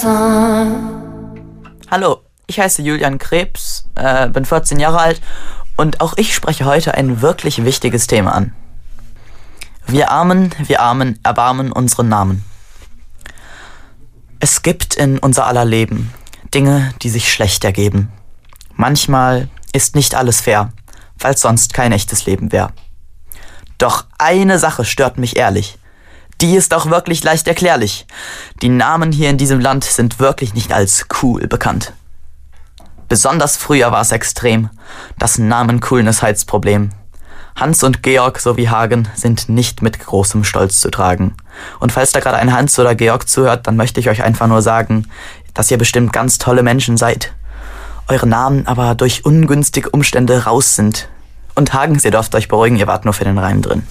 Hallo, ich heiße Julian Krebs, bin 14 Jahre alt und auch ich spreche heute ein wirklich wichtiges Thema an. Wir Armen, erbarmen unseren Namen. Es gibt in unser aller Leben Dinge, die sich schlecht ergeben. Manchmal ist nicht alles fair, weil sonst kein echtes Leben wäre. Doch eine Sache stört mich ehrlich. Die ist auch wirklich leicht erklärlich. Die Namen hier in diesem Land sind wirklich nicht als cool bekannt. Besonders früher war es extrem, das Namen-Coolness-Heitsproblem. Hans und Georg sowie Hagen sind nicht mit großem Stolz zu tragen. Und falls da gerade ein Hans oder Georg zuhört, dann möchte ich euch einfach nur sagen, dass ihr bestimmt ganz tolle Menschen seid. Eure Namen aber durch ungünstige Umstände raus sind. Und Hagens, ihr dürft euch beruhigen, ihr wart nur für den Reim drin.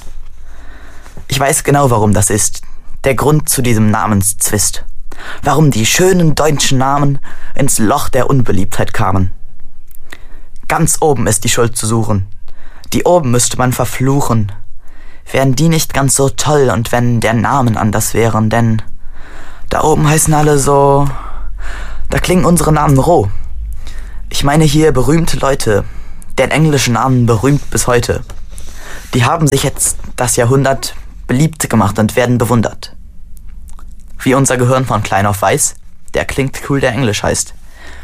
Ich weiß genau, warum das ist. Der Grund zu diesem Namenszwist. Warum die schönen deutschen Namen ins Loch der Unbeliebtheit kamen. Ganz oben ist die Schuld zu suchen. Die oben müsste man verfluchen. Wären die nicht ganz so toll und wenn der Namen anders wären, denn da oben heißen alle so... Da klingen unsere Namen roh. Ich meine hier berühmte Leute, deren englischen Namen berühmt bis heute. Die haben sich jetzt das Jahrhundert beliebt gemacht und werden bewundert. Wie unser Gehirn von klein auf weiß, der klingt cool, der Englisch heißt.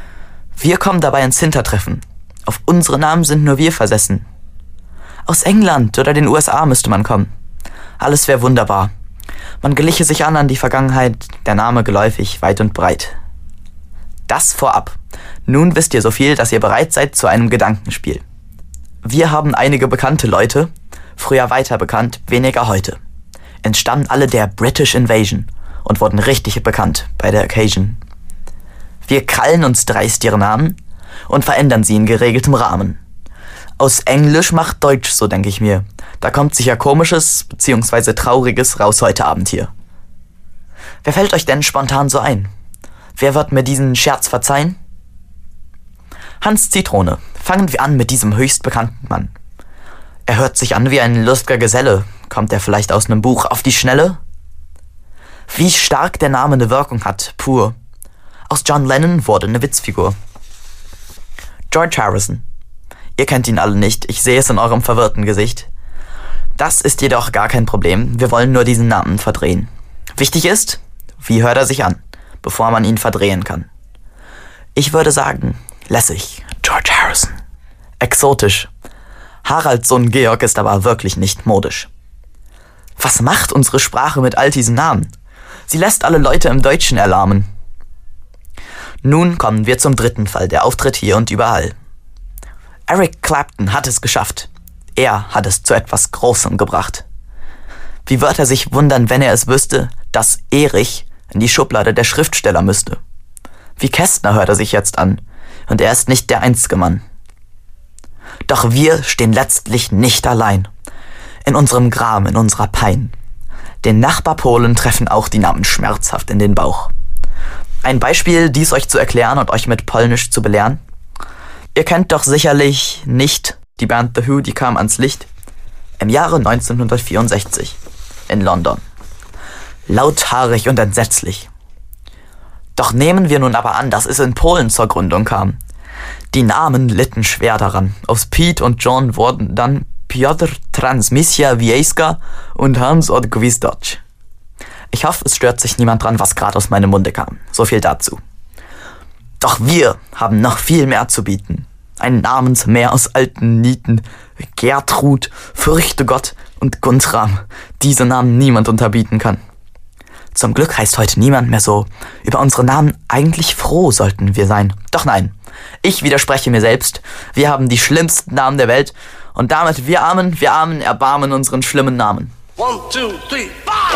Wir kommen dabei ins Hintertreffen. Auf unsere Namen sind nur wir versessen. Aus England oder den USA müsste man kommen. Alles wäre wunderbar. Man geliche sich an die Vergangenheit, der Name geläufig, weit und breit. Das vorab. Nun wisst ihr so viel, dass ihr bereit seid zu einem Gedankenspiel. Wir haben einige bekannte Leute, früher weiter bekannt, weniger heute. Entstammen alle der British Invasion und wurden richtig bekannt bei der Occasion. Wir krallen uns dreist ihre Namen und verändern sie in geregeltem Rahmen. Aus Englisch macht Deutsch, so denke ich mir. Da kommt sicher Komisches bzw. Trauriges raus heute Abend hier. Wer fällt euch denn spontan so ein? Wer wird mir diesen Scherz verzeihen? Hans Zitrone. Fangen wir an mit diesem höchst bekannten Mann. Er hört sich an wie ein lustiger Geselle. Kommt er vielleicht aus einem Buch auf die Schnelle? Wie stark der Name eine Wirkung hat, pur. Aus John Lennon wurde eine Witzfigur. George Harrison. Ihr kennt ihn alle nicht, ich sehe es in eurem verwirrten Gesicht. Das ist jedoch gar kein Problem, wir wollen nur diesen Namen verdrehen. Wichtig ist, wie hört er sich an, bevor man ihn verdrehen kann. Ich würde sagen, lässig, George Harrison. Exotisch. Haralds Sohn Georg ist aber wirklich nicht modisch. Was macht unsere Sprache mit all diesen Namen? Sie lässt alle Leute im Deutschen erlahmen. Nun kommen wir zum dritten Fall, der auftritt hier und überall. Eric Clapton hat es geschafft. Er hat es zu etwas Großem gebracht. Wie wird er sich wundern, wenn er es wüsste, dass Erich in die Schublade der Schriftsteller müsste? Wie Kästner hört er sich jetzt an, und er ist nicht der einzige Mann. Doch wir stehen letztlich nicht allein. In unserem Gram, in unserer Pein. Den Nachbarpolen treffen auch die Namen schmerzhaft in den Bauch. Ein Beispiel, dies euch zu erklären und euch mit Polnisch zu belehren. Ihr kennt doch sicherlich nicht die Band The Who, die kam ans Licht im Jahre 1964 in London. Lauthaarig und entsetzlich. Doch nehmen wir nun aber an, dass es in Polen zur Gründung kam. Die Namen litten schwer daran. Aus Pete und John wurden dann Piotr Transmisja Wiejska und Hans od Gwizdocz. Ich hoffe, es stört sich niemand dran, was gerade aus meinem Munde kam. So viel dazu. Doch wir haben noch viel mehr zu bieten. Ein Namensmeer aus alten Nieten. Gertrud, Fürchte Gott und Guntram. Diese Namen niemand unterbieten kann. Zum Glück heißt heute niemand mehr so. Über unsere Namen eigentlich froh sollten wir sein. Doch nein, ich widerspreche mir selbst. Wir haben die schlimmsten Namen der Welt. Und damit wir Armen, erbarmen unseren schlimmen Namen. 1, 2, 3, 4!